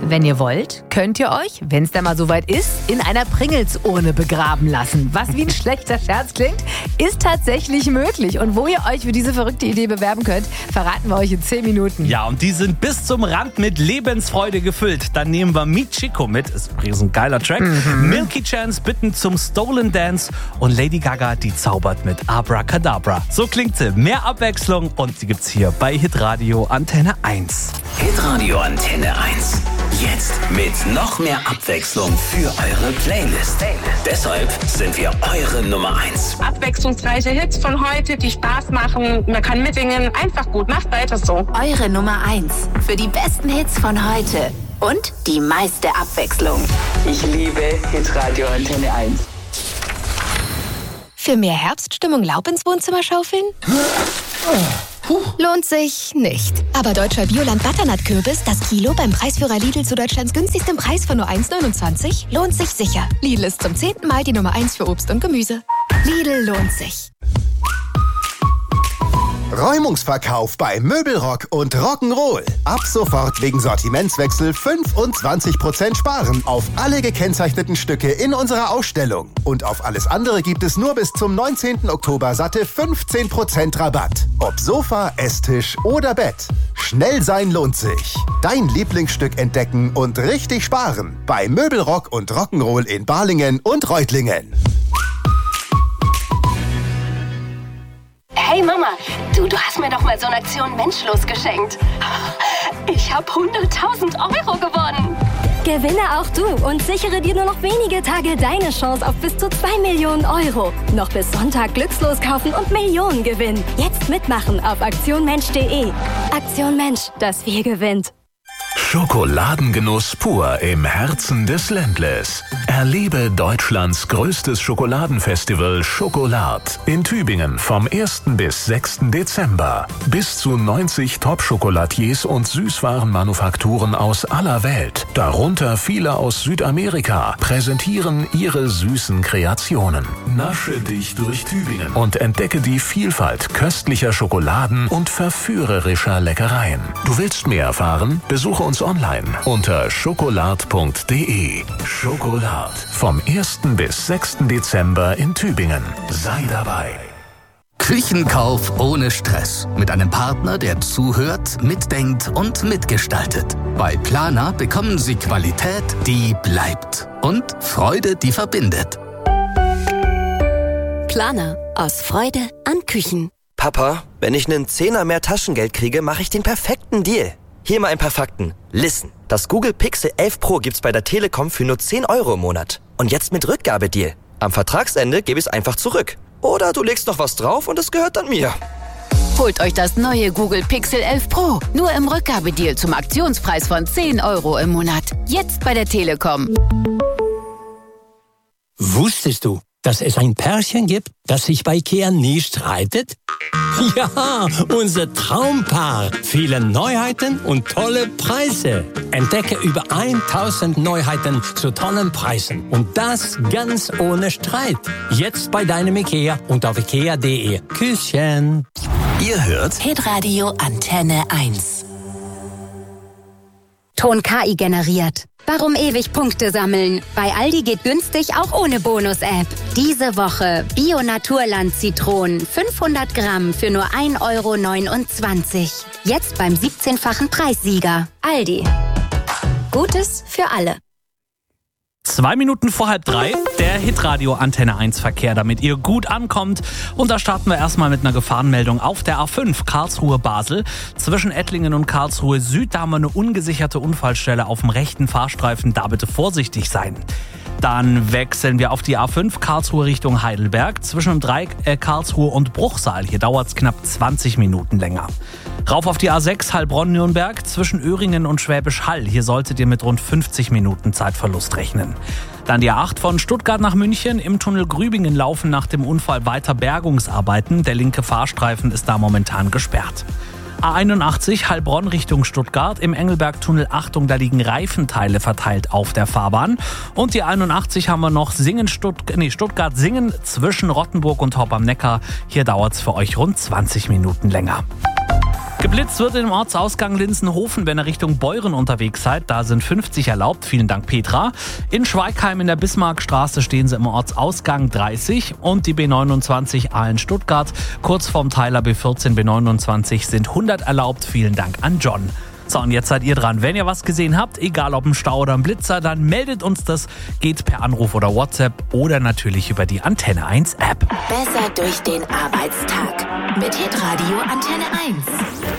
Wenn ihr wollt, könnt ihr euch, wenn es dann mal soweit ist, in einer Pringles-Urne begraben lassen. Was wie ein schlechter Scherz klingt, ist tatsächlich möglich. Und wo ihr euch für diese verrückte Idee bewerben könnt, verraten wir euch in 10 Minuten. Ja, und die sind bis zum Rand mit Lebensfreude gefüllt. Dann nehmen wir Michiko mit, ist übrigens ein geiler Track. Milky Chance bitten zum Stolen Dance und Lady Gaga, die zaubert mit Abracadabra. So klingt sie. Mehr Abwechslung und die gibt's hier bei Hitradio Antenne 1. Hitradio Antenne 1. Jetzt mit noch mehr Abwechslung für eure Playlist. Deshalb sind wir eure Nummer 1. Abwechslungsreiche Hits von heute, die Spaß machen. Man kann mitsingen. Einfach gut. Macht weiter so. Eure Nummer 1 für die besten Hits von heute und die meiste Abwechslung. Ich liebe Hitradio Antenne 1. Für mehr Herbststimmung Laub ins Wohnzimmer schaufeln? Lohnt sich nicht. Aber deutscher Bioland-Butternut-Kürbis, das Kilo beim Preisführer Lidl zu Deutschlands günstigstem Preis von nur 1,29, lohnt sich sicher. Lidl ist zum 10. Mal die Nummer 1 für Obst und Gemüse. Lidl lohnt sich. Räumungsverkauf bei Möbelrock und Rock'n'Roll. Ab sofort wegen Sortimentswechsel 25% sparen auf alle gekennzeichneten Stücke in unserer Ausstellung. Und auf alles andere gibt es nur bis zum 19. Oktober satte 15% Rabatt. Ob Sofa, Esstisch oder Bett. Schnell sein lohnt sich. Dein Lieblingsstück entdecken und richtig sparen. Bei Möbelrock und Rock'n'Roll in Balingen und Reutlingen. Hey Mama, du hast mir doch mal so eine Aktion Menschlos geschenkt. Ich habe 100.000 € gewonnen. Gewinne auch du und sichere dir nur noch wenige Tage deine Chance auf bis zu 2 Millionen €. Noch bis Sonntag Glückslos kaufen und Millionen gewinnen. Jetzt mitmachen auf aktionmensch.de. Aktion Mensch, das wir gewinnt. Schokoladengenuss pur im Herzen des Ländles. Erlebe Deutschlands größtes Schokoladenfestival Schokolad in Tübingen vom 1. bis 6. Dezember. Bis zu 90 Top-Schokolatiers und Süßwarenmanufakturen aus aller Welt, darunter viele aus Südamerika, präsentieren ihre süßen Kreationen. Nasche dich durch Tübingen und entdecke die Vielfalt köstlicher Schokoladen und verführerischer Leckereien. Du willst mehr erfahren? Besuche uns online unter schokolad.de. Schokolad vom 1. bis 6. Dezember in Tübingen. Sei dabei. Küchenkauf ohne Stress. Mit einem Partner, der zuhört, mitdenkt und mitgestaltet. Bei Planer bekommen Sie Qualität, die bleibt. Und Freude, die verbindet. Planer. Aus Freude an Küchen. Papa, wenn ich einen Zehner mehr Taschengeld kriege, mache ich den perfekten Deal. Hier mal ein paar Fakten. Listen, das Google Pixel 11 Pro gibt's bei der Telekom für nur 10 € im Monat. Und jetzt mit Rückgabedeal. Am Vertragsende gebe ich es einfach zurück. Oder du legst noch was drauf und es gehört dann mir. Holt euch das neue Google Pixel 11 Pro. Nur im Rückgabedeal zum Aktionspreis von 10 € im Monat. Jetzt bei der Telekom. Wusstest du, dass es ein Pärchen gibt, das sich bei IKEA nie streitet? Ja, unser Traumpaar. Viele Neuheiten und tolle Preise. Entdecke über 1000 Neuheiten zu tollen Preisen. Und das ganz ohne Streit. Jetzt bei deinem IKEA und auf ikea.de. Küsschen. Ihr hört Hitradio Antenne 1. Ton KI generiert. Warum ewig Punkte sammeln? Bei Aldi geht günstig auch ohne Bonus-App. Diese Woche Bio-Naturland-Zitronen 500 Gramm für nur 1,29 €. Jetzt beim 17-fachen Preissieger. Aldi. Gutes für alle. 2 Minuten vor 2:30, der Hitradio Antenne 1 Verkehr, damit ihr gut ankommt. Und da starten wir erstmal mit einer Gefahrenmeldung auf der A5 Karlsruhe-Basel. Zwischen Ettlingen und Karlsruhe Süd, da haben wir eine ungesicherte Unfallstelle auf dem rechten Fahrstreifen. Da bitte vorsichtig sein. Dann wechseln wir auf die A5 Karlsruhe Richtung Heidelberg. Zwischen dem Dreieck Karlsruhe und Bruchsal. Hier dauert es knapp 20 Minuten länger. Rauf auf die A6 Heilbronn-Nürnberg zwischen Öhringen und Schwäbisch Hall. Hier solltet ihr mit rund 50 Minuten Zeitverlust rechnen. Dann die A8 von Stuttgart nach München. Im Tunnel Grübingen laufen nach dem Unfall weiter Bergungsarbeiten. Der linke Fahrstreifen ist da momentan gesperrt. A81 Heilbronn Richtung Stuttgart. Im Engelbergtunnel Achtung, da liegen Reifenteile verteilt auf der Fahrbahn. Und die 81 haben wir noch Stuttgart-Singen zwischen Rottenburg und Horb am Neckar. Hier dauert es für euch rund 20 Minuten länger. Geblitzt wird im Ortsausgang Linsenhofen, wenn ihr Richtung Beuren unterwegs seid. Da sind 50 erlaubt. Vielen Dank, Petra. In Schweigheim in der Bismarckstraße stehen sie im Ortsausgang 30. Und die B29 Aalen-Stuttgart. Kurz vorm Teiler B14, B29 sind 100 erlaubt. Vielen Dank an John. So, und jetzt seid ihr dran. Wenn ihr was gesehen habt, egal ob ein Stau oder ein Blitzer, dann meldet uns das. Geht per Anruf oder WhatsApp oder natürlich über die Antenne 1 App. Besser durch den Arbeitstag mit Hitradio Antenne 1.